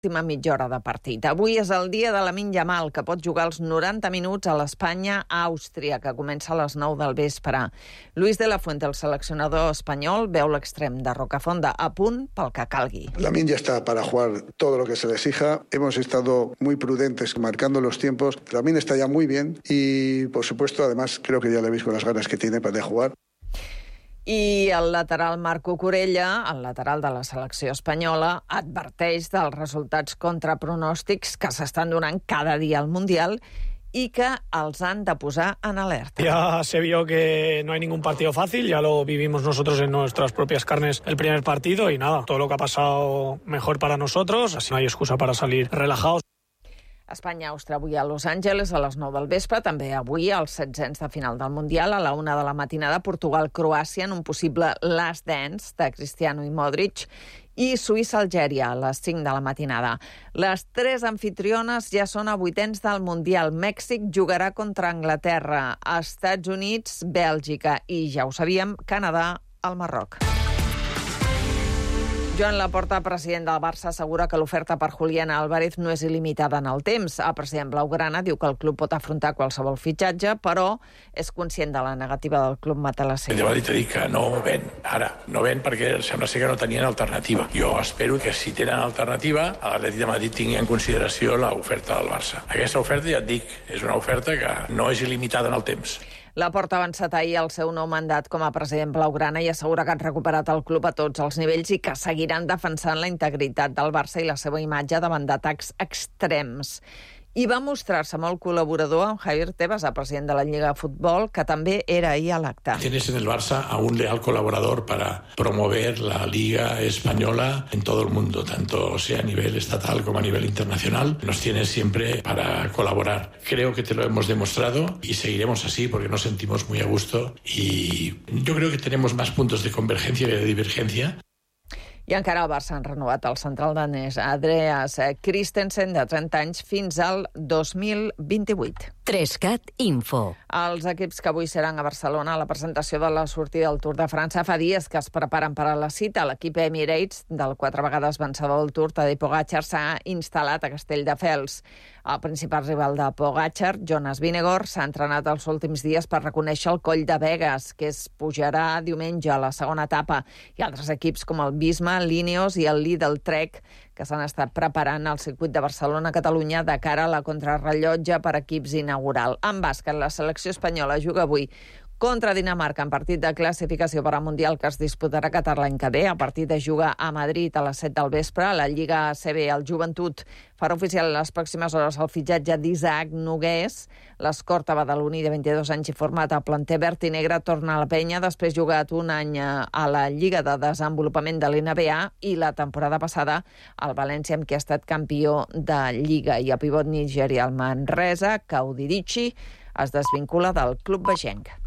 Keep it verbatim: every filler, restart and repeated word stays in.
Última mitja hora de partit. Avui és el dia de Lamine Yamal, que pot jugar els noranta minuts a l'Espanya-Àustria, que comença a les nou del vespre. Luis de la Fuente, el seleccionador espanyol, veu l'extrem de Rocafonda a punt pel que calgui. Lamine ya está para jugar todo lo que se le exija. Hemos estado muy prudentes marcando los tiempos. Lamine está ya muy bien y, por supuesto, además, creo que ya le veis con las ganas que tiene para jugar. I el lateral Marco Corella, el lateral de la selecció espanyola, adverteix dels resultats contra pronòstics que s'estan donant cada dia al Mundial i que els han de posar en alerta. Ya se vio que no hay ningún partido fácil, ya lo vivimos nosotros en nuestras propias carnes el primer partido y nada, todo lo que ha pasado mejor para nosotros, así no hay excusa para salir relajados. Espanya-Àustria avui a Los Angeles a les nou del vespre, també avui als setzents de final del Mundial a la una de la matinada, Portugal-Croàcia en un possible last dance de Cristiano i Modric, i Suïssa-Algèria a les cinc de la matinada. Les tres anfitriones ja són a vuitens del Mundial. Mèxic jugarà contra Anglaterra, Estats Units, Bèlgica i, ja ho sabíem, Canadà al Marroc. Joan Laporta, president del Barça, assegura que l'oferta per Julián Álvarez no és il·limitada en el temps. El president blaugrana diu que el club pot afrontar qualsevol fitxatge, però és conscient de la negativa del club matalasser. El Madrid ha dit que no ven, ara. No ven perquè sembla ser que no tenien alternativa. Jo espero que si tenen alternativa, l'Atlètic de Madrid tingui en consideració l'oferta del Barça. Aquesta oferta, ja et dic, és una oferta que no és il·limitada en el temps. Laporta ha avançat ahir el seu nou mandat com a president blaugrana i assegura que han recuperat el club a tots els nivells i que seguiran defensant la integritat del Barça i la seva imatge davant d'atacs extrems. I va mostrar-se molt col·laborador amb Javier Tebas, el president de la Lliga de Futbol, que també era ahir a l'acte. Tienes en el Barça a un leal colaborador para promover la Liga Española en todo el mundo, tanto sea a nivel estatal como a nivel internacional. Nos tienes siempre para colaborar. Creo que te lo hemos demostrado y seguiremos así porque nos sentimos muy a gusto y yo creo que tenemos más puntos de convergencia que de divergencia. I encara el Barça han renovat el central danès Andreas Christensen, de trenta anys, fins al dos mil vint-i-vuit. Trescat Info. Els equips que avui seran a Barcelona a la presentació de la sortida del Tour de França fa dies que es preparen per a la cita. L'equip Emirates, del quatre vegades vencedor del Tour, Tadej Pogačar, s'ha instal·lat a Castelldefels. El principal rival de Pogačar, Jonas Vingegaard, s'ha entrenat els últims dies per reconèixer el Coll de Begues, que es pujarà diumenge a la segona etapa, i altres equips com el Visma, l'Ineos i el Lidl Trek, que s'han estat preparant al circuit de Barcelona-Catalunya de cara a la contrarrellotge per equips inaugural. En bàsquet, la selecció espanyola juga avui contra Dinamarca en partit de classificació per al Mundial que es disputarà a Qatar l'any que ve. El partit es juga a Madrid a les set del vespre. A la Lliga A C B, el Joventut farà oficial en les pròximes hores el fitxatge d'Isaac Nogués. L'escorta badaloní de vint-i-dos anys i format a planter verd i negre torna a la penya després jugat un any a la Lliga de Desenvolupament de l'N B A i la temporada passada al València, amb qui ha estat campió de Lliga. I el pivot nigerià, el Manresa, Kaudidichi, es desvincula del club vegenc.